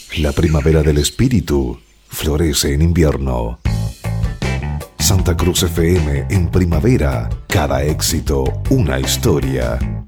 La primavera del espíritu florece en invierno. Santa Cruz FM en primavera. Cada éxito, una historia.